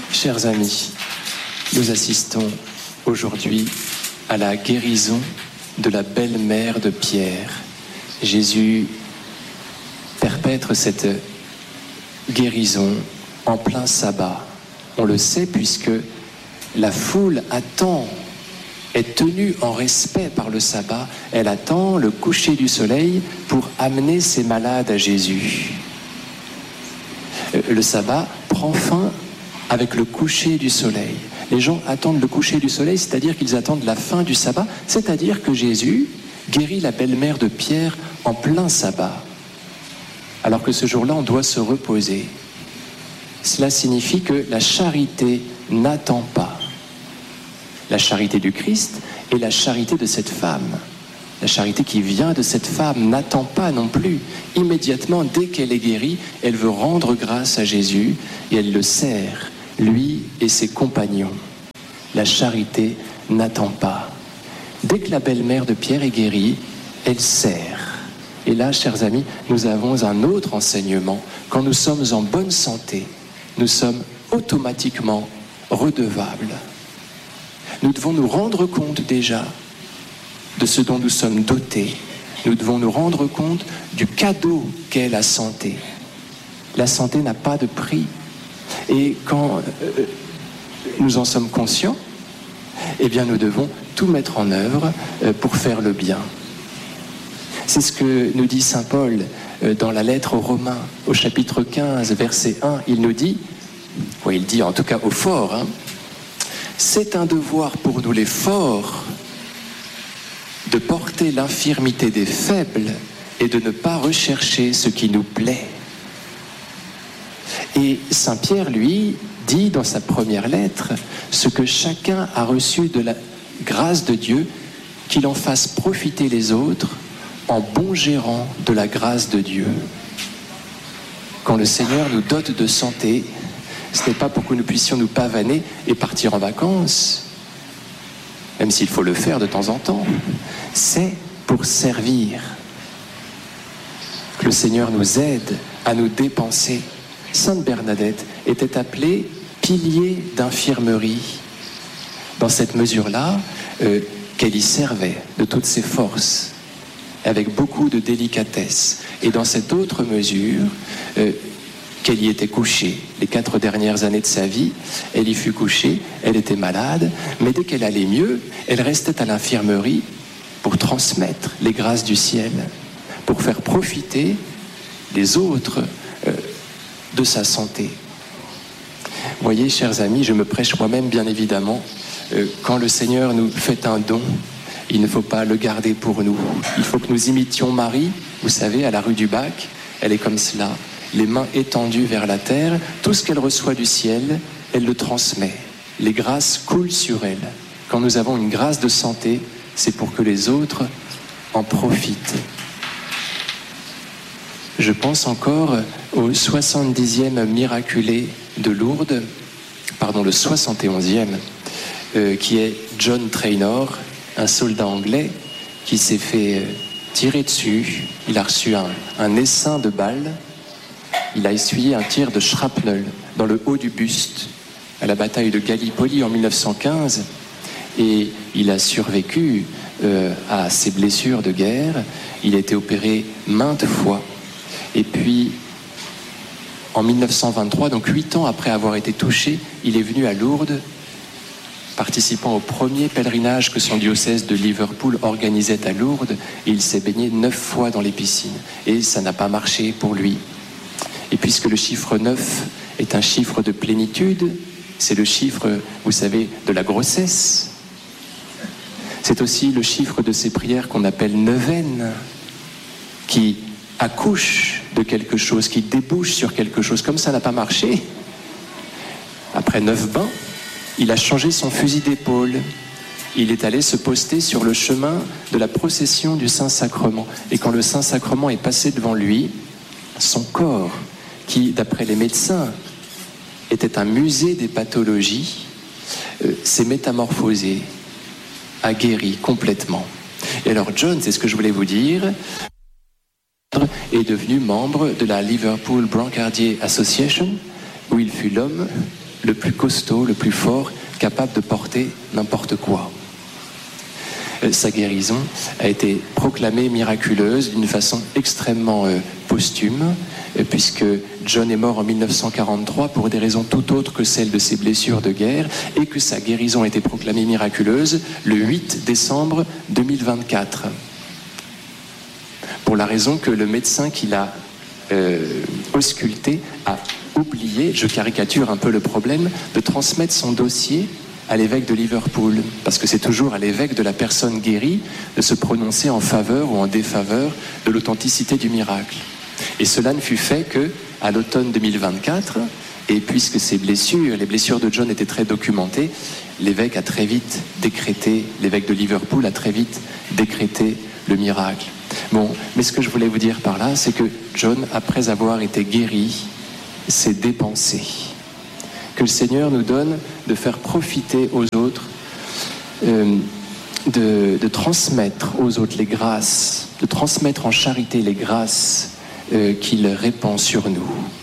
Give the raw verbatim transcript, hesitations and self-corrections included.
Chers amis, nous assistons aujourd'hui à la guérison de la belle-mère de Pierre. Jésus perpètre cette guérison en plein sabbat. On le sait puisque la foule attend, est tenue en respect par le sabbat. Elle attend le coucher du soleil pour amener ses malades à Jésus. Le sabbat prend fin avec le coucher du soleil. Les gens attendent le coucher du soleil, c'est-à-dire qu'ils attendent la fin du sabbat, c'est-à-dire que Jésus guérit la belle-mère de Pierre en plein sabbat. Alors que ce jour-là, on doit se reposer. Cela signifie que la charité n'attend pas. La charité du Christ et la charité de cette femme. La charité qui vient de cette femme n'attend pas non plus. Immédiatement, dès qu'elle est guérie, elle veut rendre grâce à Jésus et elle le sert, lui et ses compagnons. La charité n'attend pas. Dès que la belle-mère de Pierre est guérie, elle sert. Et là, chers amis, nous avons un autre enseignement. Quand nous sommes en bonne santé, nous sommes automatiquement redevables. Nous devons nous rendre compte déjà de ce dont nous sommes dotés. Nous devons nous rendre compte du cadeau qu'est la santé. La santé n'a pas de prix. Et quand euh, nous en sommes conscients, eh bien nous devons tout mettre en œuvre euh, pour faire le bien. C'est ce que nous dit saint Paul euh, dans la lettre aux Romains, au chapitre quinze, verset un. Il nous dit, ouais, il dit en tout cas aux forts, hein, c'est un devoir pour nous les forts de porter l'infirmité des faibles et de ne pas rechercher ce qui nous plaît. Et saint Pierre, lui, dit dans sa première lettre, ce que chacun a reçu de la grâce de Dieu, qu'il en fasse profiter les autres en bon gérant de la grâce de Dieu. Quand le Seigneur nous dote de santé, ce n'est pas pour que nous puissions nous pavaner et partir en vacances, même s'il faut le faire de temps en temps, c'est pour servir. Que le Seigneur nous aide à nous dépenser. Sainte Bernadette était appelée pilier d'infirmerie. Dans cette mesure-là, euh, qu'elle y servait de toutes ses forces, avec beaucoup de délicatesse. Et dans cette autre mesure, euh, qu'elle y était couchée. Les quatre dernières années de sa vie, elle y fut couchée, elle était malade, mais dès qu'elle allait mieux, elle restait à l'infirmerie pour transmettre les grâces du ciel, pour faire profiter les autres euh, de sa santé. Vous voyez, chers amis, je me prêche moi-même, bien évidemment, euh, quand le Seigneur nous fait un don, il ne faut pas le garder pour nous. Il faut que nous imitions Marie, vous savez, à la rue du Bac, elle est comme cela, les mains étendues vers la terre, tout ce qu'elle reçoit du ciel, elle le transmet. Les grâces coulent sur elle. Quand nous avons une grâce de santé, c'est pour que les autres en profitent. Je pense encore au soixante-dixième miraculé de Lourdes, pardon, le soixante et onzième, euh, qui est John Traynor, un soldat anglais qui s'est fait euh, tirer dessus. Il a reçu un, un essaim de balles. Il a essuyé un tir de shrapnel dans le haut du buste à la bataille de Gallipoli en mille neuf cent quinze et il a survécu euh, à ses blessures de guerre. Il a été opéré maintes fois et puis en mille neuf cent vingt-trois, donc huit ans après avoir été touché, il est venu à Lourdes, participant au premier pèlerinage que son diocèse de Liverpool organisait à Lourdes, et il s'est baigné neuf fois dans les piscines et ça n'a pas marché pour lui. Et puisque le chiffre neuf est un chiffre de plénitude, c'est le chiffre, vous savez, de la grossesse. C'est aussi le chiffre de ces prières qu'on appelle neuvaines, qui accouchent de quelque chose, qui débouchent sur quelque chose. Comme ça n'a pas marché, après neuf bains, il a changé son fusil d'épaule. Il est allé se poster sur le chemin de la procession du Saint-Sacrement. Et quand le Saint-Sacrement est passé devant lui, son corps, qui, d'après les médecins, était un musée des pathologies, euh, s'est métamorphosé, a guéri complètement. Et alors John, c'est ce que je voulais vous dire, est devenu membre de la Liverpool Brancardier Association, où il fut l'homme le plus costaud, le plus fort, capable de porter n'importe quoi. Sa guérison a été proclamée miraculeuse d'une façon extrêmement euh, posthume, euh, puisque John est mort en mille neuf cent quarante-trois pour des raisons tout autres que celles de ses blessures de guerre, et que sa guérison a été proclamée miraculeuse le huit décembre deux mille vingt-quatre. Pour la raison que le médecin qui l'a euh, ausculté a oublié, je caricature un peu le problème, de transmettre son dossier à l'évêque de Liverpool, parce que c'est toujours à l'évêque de la personne guérie de se prononcer en faveur ou en défaveur de l'authenticité du miracle. Et cela ne fut fait que à l'automne deux mille vingt-quatre, et puisque ces blessures, les blessures de John étaient très documentées, l'évêque a très vite décrété, l'évêque de Liverpool a très vite décrété le miracle. Bon, mais ce que je voulais vous dire par là, c'est que John, après avoir été guéri, s'est dépensé. Que le Seigneur nous donne de faire profiter aux autres, euh, de, de transmettre aux autres les grâces, de transmettre en charité les grâces euh, qu'il répand sur nous.